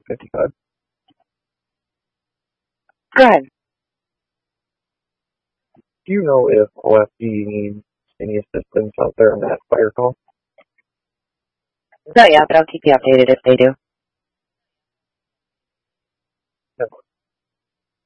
55. Go ahead. Do you know if OFG needs any assistance out there on that fire call? Not yet, but I'll keep you updated if they do.